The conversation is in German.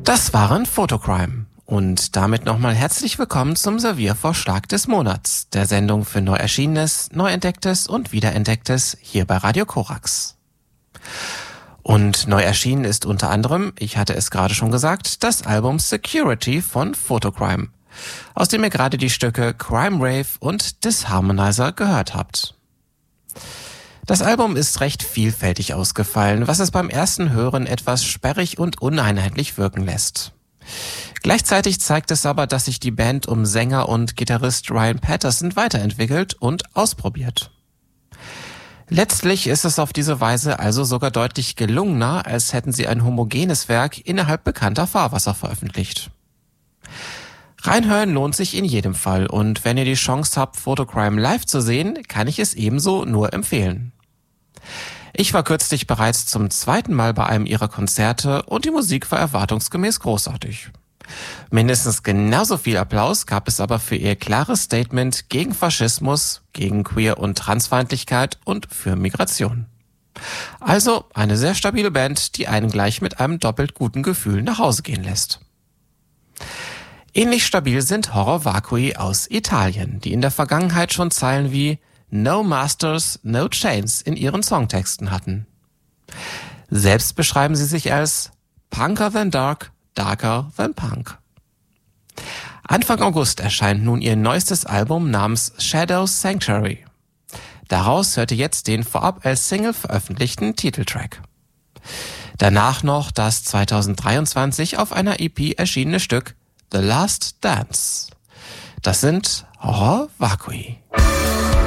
Das waren Photocrime. Und damit nochmal herzlich willkommen zum Serviervorschlag des Monats, der Sendung für neu Erschienenes, neu Entdecktes und Wiederentdecktes hier bei Radio Korax. Und neu erschienen ist unter anderem, ich hatte es gerade schon gesagt, das Album Security von Photocrime, aus dem ihr gerade die Stücke Crime Rave und Disharmonizer gehört habt. Das Album ist recht vielfältig ausgefallen, was es beim ersten Hören etwas sperrig und uneinheitlich wirken lässt. Gleichzeitig zeigt es aber, dass sich die Band um Sänger und Gitarrist Ryan Patterson weiterentwickelt und ausprobiert. Letztlich ist es auf diese Weise also sogar deutlich gelungener, als hätten sie ein homogenes Werk innerhalb bekannter Fahrwasser veröffentlicht. Reinhören lohnt sich in jedem Fall und wenn ihr die Chance habt, Photocrime live zu sehen, kann ich es ebenso nur empfehlen. Ich war kürzlich bereits zum zweiten Mal bei einem ihrer Konzerte und die Musik war erwartungsgemäß großartig. Mindestens genauso viel Applaus gab es aber für ihr klares Statement gegen Faschismus, gegen Queer- und Transfeindlichkeit und für Migration. Also eine sehr stabile Band, die einen gleich mit einem doppelt guten Gefühl nach Hause gehen lässt. Ähnlich stabil sind Horror Vacui aus Italien, die in der Vergangenheit schon Zeilen wie No Masters, No Chains in ihren Songtexten hatten. Selbst beschreiben sie sich als Punker than Dark, Darker than Punk. Anfang August erscheint nun ihr neuestes Album namens Shadows Sanctuary. Daraus hört ihr jetzt den vorab als Single veröffentlichten Titeltrack. Danach noch das 2023 auf einer EP erschienene Stück The Last Dance. Das sind Horror Vacui.